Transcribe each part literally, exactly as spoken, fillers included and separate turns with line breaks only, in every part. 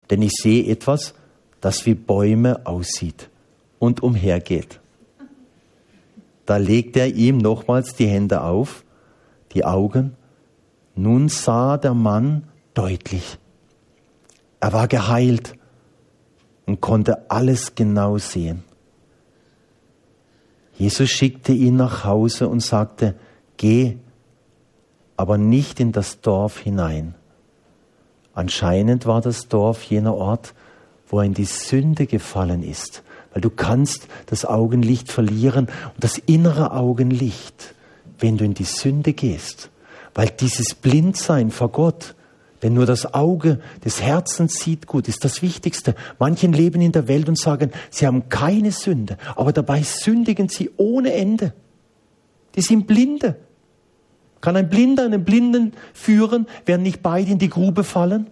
denn ich sehe etwas, das wie Bäume aussieht und umhergeht. Da legt er ihm nochmals die Hände auf, die Augen. Nun sah der Mann deutlich. Er war geheilt und konnte alles genau sehen. Jesus schickte ihn nach Hause und sagte, geh, aber nicht in das Dorf hinein. Anscheinend war das Dorf jener Ort, wo er in die Sünde gefallen ist. Weil du kannst das Augenlicht verlieren und das innere Augenlicht, wenn du in die Sünde gehst. Weil dieses Blindsein vor Gott, denn nur das Auge des Herzens sieht gut, ist das Wichtigste. Manche leben in der Welt und sagen, sie haben keine Sünde, aber dabei sündigen sie ohne Ende. Die sind Blinde. Kann ein Blinder einen Blinden führen, werden nicht beide in die Grube fallen?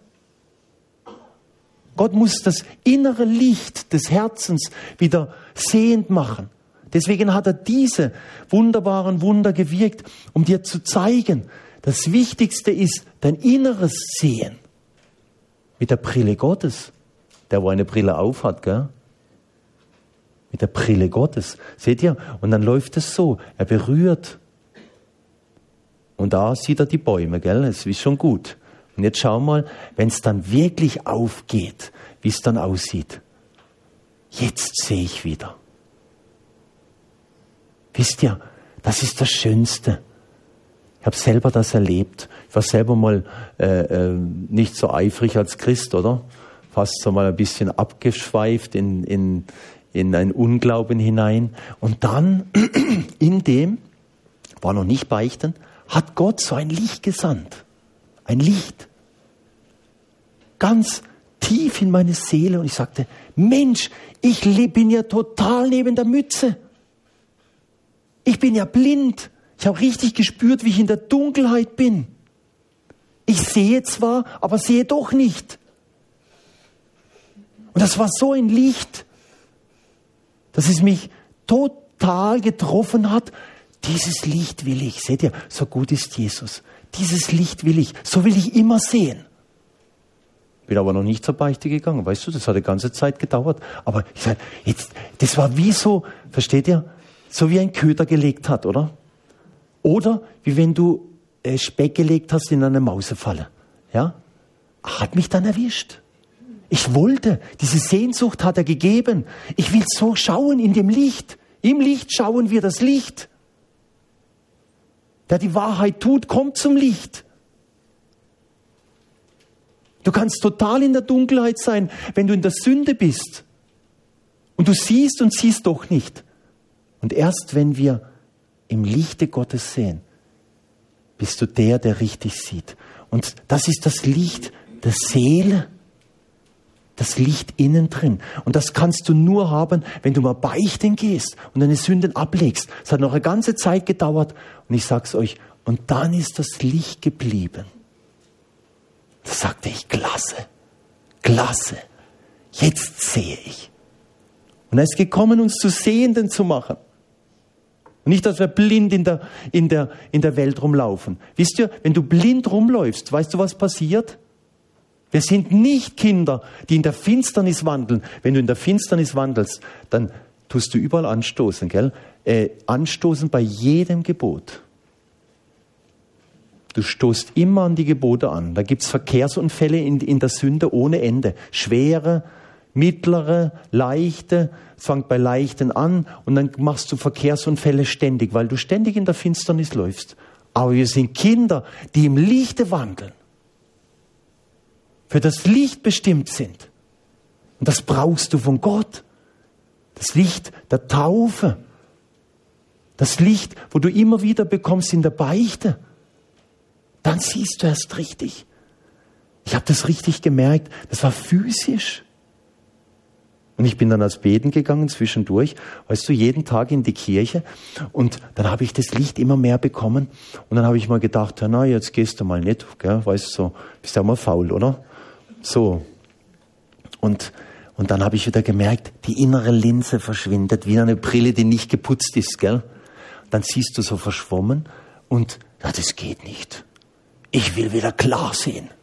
Gott muss das innere Licht des Herzens wieder sehend machen. Deswegen hat er diese wunderbaren Wunder gewirkt, um dir zu zeigen, das Wichtigste ist dein inneres Sehen. Mit der Brille Gottes. Der, wo eine Brille aufhat, gell? Mit der Brille Gottes. Seht ihr? Und dann läuft es so. Er berührt. Und da sieht er die Bäume, gell? Das ist schon gut. Und jetzt schau mal, wenn es dann wirklich aufgeht, wie es dann aussieht. Jetzt sehe ich wieder. Wisst ihr, das ist das Schönste. Ich habe selber das erlebt. Ich war selber mal äh, äh, nicht so eifrig als Christ, oder? Fast so mal ein bisschen abgeschweift in, in, in ein Unglauben hinein. Und dann, in dem, war noch nicht beichten, hat Gott so ein Licht gesandt. Ein Licht. Ganz tief in meine Seele. Und ich sagte, Mensch, ich bin ja total neben der Mütze. Ich bin ja blind. Ich habe richtig gespürt, wie ich in der Dunkelheit bin. Ich sehe zwar, aber sehe doch nicht. Und das war so ein Licht, dass es mich total getroffen hat. Dieses Licht will ich. Seht ihr, so gut ist Jesus. Dieses Licht will ich. So will ich immer sehen. Bin aber noch nicht zur Beichte gegangen. Weißt du, das hat eine ganze Zeit gedauert. Aber ich sage, jetzt, das war wie so, versteht ihr, so wie ein Köder gelegt hat, oder? Oder wie wenn du äh, Speck gelegt hast in eine Mausefalle. Ja? Hat mich dann erwischt. Ich wollte, diese Sehnsucht hat er gegeben. Ich will so schauen in dem Licht. Im Licht schauen wir das Licht. Der die Wahrheit tut, kommt zum Licht. Du kannst total in der Dunkelheit sein, wenn du in der Sünde bist. Und du siehst und siehst doch nicht. Und erst wenn wir im Lichte Gottes sehen, bist du der, der richtig sieht. Und das ist das Licht der Seele, das Licht innen drin. Und das kannst du nur haben, wenn du mal beichten gehst und deine Sünden ablegst. Es hat noch eine ganze Zeit gedauert und ich sag's euch, und dann ist das Licht geblieben. Da sagte ich, klasse, klasse, jetzt sehe ich. Und er ist gekommen, uns zu Sehenden zu machen. Und nicht, dass wir blind in der, in der, in der Welt rumlaufen. Wisst ihr, wenn du blind rumläufst, weißt du, was passiert? Wir sind nicht Kinder, die in der Finsternis wandeln. Wenn du in der Finsternis wandelst, dann tust du überall anstoßen, gell? Äh, anstoßen bei jedem Gebot. Du stoßt immer an die Gebote an. Da gibt's Verkehrsunfälle in, in der Sünde ohne Ende. Schwere, mittlere, leichte. Es fängt bei leichten an und dann machst du Verkehrsunfälle ständig, weil du ständig in der Finsternis läufst. Aber wir sind Kinder, die im Lichte wandeln. Für das Licht bestimmt sind. Und das brauchst du von Gott. Das Licht der Taufe. Das Licht, wo du immer wieder bekommst in der Beichte. Dann siehst du erst richtig. Ich habe das richtig gemerkt. Das war physisch. Und ich bin dann als Beten gegangen zwischendurch, weißt du, jeden Tag in die Kirche. Und dann habe ich das Licht immer mehr bekommen. Und dann habe ich mal gedacht, na, jetzt gehst du mal nicht, gell? Weißt du, so, bist ja mal faul, oder? So. Und, und dann habe ich wieder gemerkt, die innere Linse verschwindet, wie eine Brille, die nicht geputzt ist, gell? Dann siehst du so verschwommen und, ja, das geht nicht. Ich will wieder klar sehen.